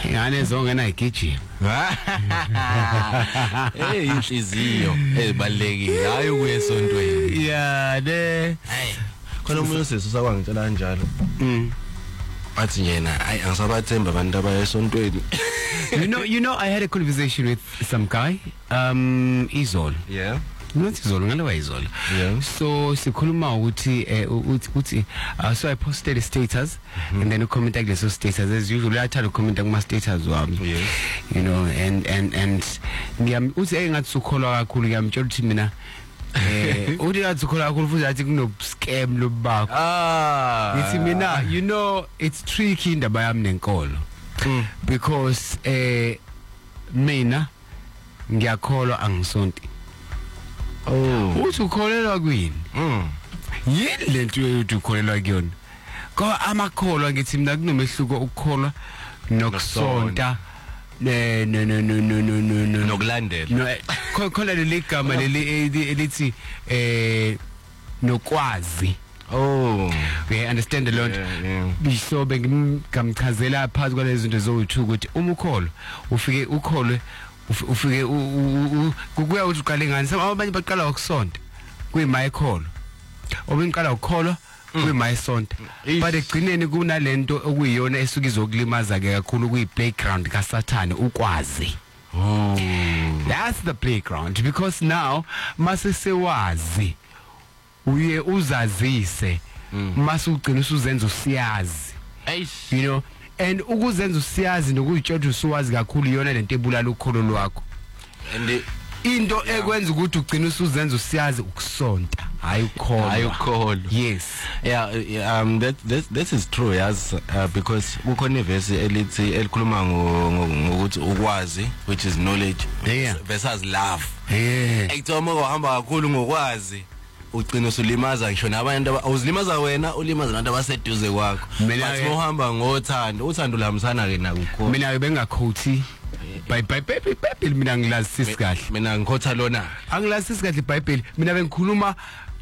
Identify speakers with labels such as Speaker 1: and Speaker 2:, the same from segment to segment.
Speaker 1: ngane zongena igijima
Speaker 2: inhliziyo ezibalekile hayi ukuya esontweni
Speaker 1: yeah ne
Speaker 2: khona umuntu sesisa kwangitshela kanjalo athi yena ayi angisabathemba abantu abaya esontweni.
Speaker 1: you know I had a conversation with some guy Izolo.
Speaker 2: Yeah.
Speaker 1: Not Izolo, ngalewa Izolo.
Speaker 2: Yeah.
Speaker 1: So sikhuluma ukuthi so I posted a status and then comment like leso status as usual I try to comment kuma status wami.
Speaker 2: Yes.
Speaker 1: You know and uthi engathi ukholwa kakhulu ngiyamtshela ukuthi mina uthi ngathi ukholwa kakhulu futhi athi kuno scam lobakho. Ngithi mina you know it's tricky indaba yami nenkolo. Because mina ngiyakholwa angisonti. Uthi ukholelwa kwini? Yini lento yokuthi ukholelwa kuyona? Ngoba amakholwa ngithi mina kunomehluko ukukholwa nokusonta
Speaker 2: nokulandela.
Speaker 1: Khona leli gama leli elithi nokwazi. We understand a lot. So bengamchazela phansi kwalezi zinto zowu2 ukuthi umukholo ufike ukholwe ufike kukuya uthi uqale ngani abanye baqala ukusonta kuyimayikholo obenqala ukukholwa kuyimayisonta but egcineni kunalento okuyiyona esuka izokulimaza ke kakhulu kuyi-playground kaSathane ukwazi. That's the playground because now mase sewazi uye uzazise mase ugcina usuzenza usiyazi, you know, and ukuzenza usiyazi nokuyitshotsha usuwazi kakhulu iyona lento ebulala ukholo lwakho
Speaker 2: and
Speaker 1: into ekwenza ukuthi ugcina usuzenza usiyazi ukusonta hayi ukholo. Yes.
Speaker 2: That is true yes because kukhona ivesi elithi elikhuluma ngokuthi ukwazi which is knowledge versus love. Ekuthomo kohamba kakhulu ngokwazi ugcina usulimaza ngisho nabantu awuzilimaza wena ulimaza nabantu abaseduze kwakho. Bathi uhamba ngothando uthando lihambisana ke nakukho.
Speaker 1: Mina bengakhoti Bible mina ngilasisi kahle.
Speaker 2: Mina ngikhotha lona
Speaker 1: angilasisi kahle iBhayibheli mina bengikhuluma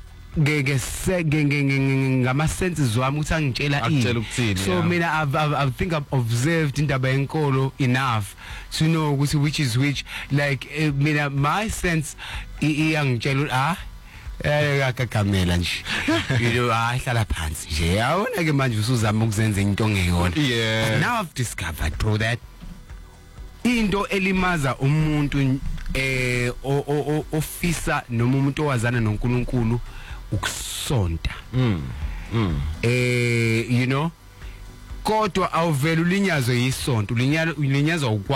Speaker 1: ngama senses wami uthi angitshela ini. So mina I think I've observed indaba yenkolo enough to know ukuthi which is which like mina my sense iyangitshela akakamela nje you ahlala phansi nje yawona ke manje usuzama ukuzenza into ongeyona. Now I've discovered bro that into elimaza umuntu ofisa noma umuntu owazana noNkulunkulu ukusonta you know kodwa awuvela ulinyazwe yisonto ulinyazwa